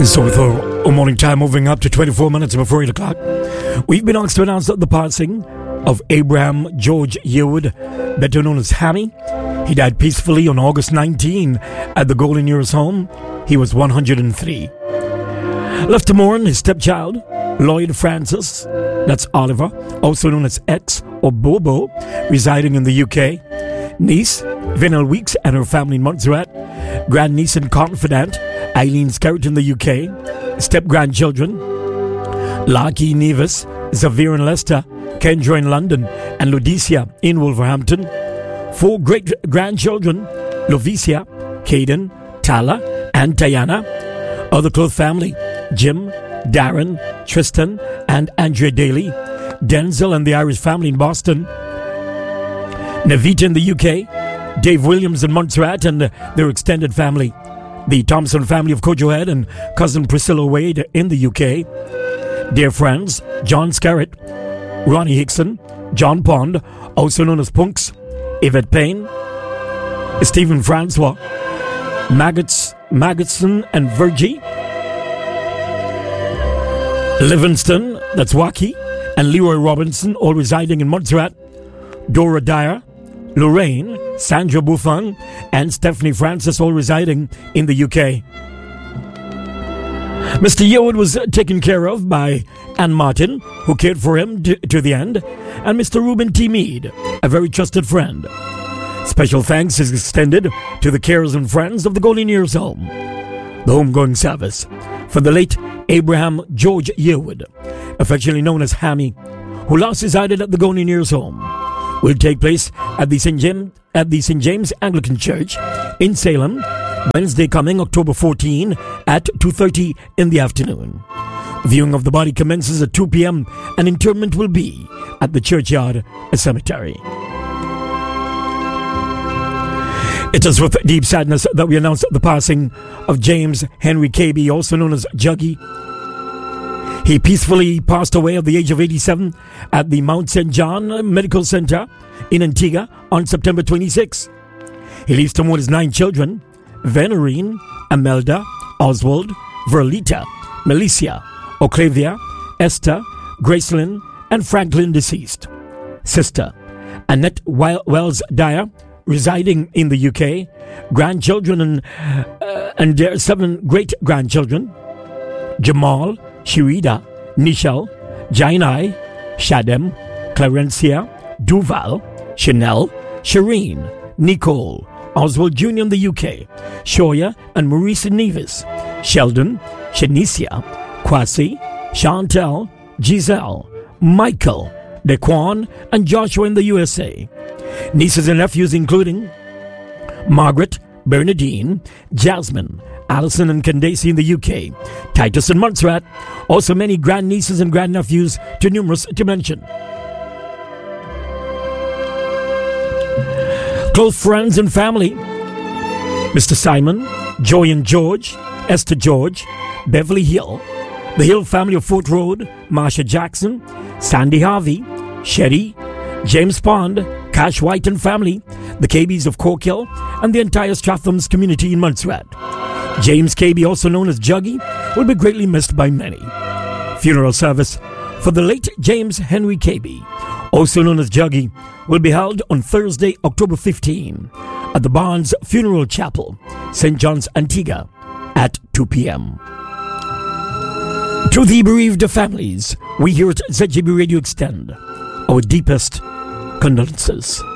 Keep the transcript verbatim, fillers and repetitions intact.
So with our morning time moving up to twenty-four minutes before eight o'clock, we've been asked to announce the passing of Abraham George Yearwood, better known as Hammy. He died peacefully on August nineteenth at the Golden Years home. He was one hundred three. Left to mourn his stepchild, Lloyd Francis, that's Oliver, also known as X or Bobo, residing in the U K. Niece, Vinyl Weeks and her family in Montserrat. Grandniece and confidant, Eileen Scarrett in the U K. Step-grandchildren, Laki Nevis, Xavier in Leicester, Kendra in London, and Lodicia in Wolverhampton. Four great-grandchildren, Lovicia, Caden, Tala, and Diana. Other close family, Jim, Darren, Tristan, and Andrea Daly. Denzel and the Irish family in Boston. Navita in the U K. Dave Williams in Montserrat and their extended family. The Thompson family of Cojohead and cousin Priscilla Wade in the U K. Dear friends, John Scarrett, Ronnie Hickson, John Pond, also known as Punks, Yvette Payne, Stephen Francois, Maggots, Maggotson and Virgie, Livingston, that's Waukee, and Leroy Robinson, all residing in Montserrat. Dora Dyer, Lorraine, Sandra Buffon, and Stephanie Francis, all residing in the U K. Mister Yearwood was taken care of by Ann Martin, who cared for him to, to the end, and Mister Reuben T. Mead, a very trusted friend. Special thanks is extended to the carers and friends of the Golden Years home. The homegoing service for the late Abraham George Yearwood, affectionately known as Hammy, who last resided at the Golden Years home, will take place at the Saint James, at the Saint James Anglican Church in Salem, Wednesday coming October fourteenth at two thirty in the afternoon. Viewing of the body commences at two p.m. and interment will be at the churchyard cemetery. It is with deep sadness that we announce the passing of James Henry Cabey, also known as Juggy. He peacefully passed away at the age of eighty-seven at the Mount Saint John Medical Center in Antigua on September twenty-sixth. He leaves to mourn his nine children, Venerine, Amelda, Oswald, Verlita, Melissa, Oclavia, Esther, Gracelyn, and Franklin deceased. Sister, Annette Wells Dyer, residing in the U K. Grandchildren and, uh, and their seven great-grandchildren, Jamal, Shirida, Nichelle, Jainai, Shadem, Clarencia, Duval, Chanel, Shireen, Nicole, Oswald Junior in the U K, Shoya and Maurice Nevis, Sheldon, Shanicia, Kwasi, Chantel, Giselle, Michael, Daquan, and Joshua in the U S A. Nieces and nephews including Margaret, Bernadine, Jasmine, Alison and Candace in the U K, Titus and Montserrat, also many grandnieces and grandnephews, too numerous to mention. Close friends and family, Mister Simon, Joy and George, Esther George, Beverly Hill, the Hill family of Fort Road, Marsha Jackson, Sandy Harvey, Sherry, James Pond, Cash White and family, the Cabeys of Cork Hill, and the entire Stratham's community in Montserrat. James Cabey, also known as Juggy, will be greatly missed by many. Funeral service for the late James Henry Cabey, also known as Juggy, will be held on Thursday, October fifteenth at the Barnes Funeral Chapel, Saint John's, Antigua, at two p.m. To the bereaved families, we here at Z G B Radio extend our deepest condolences.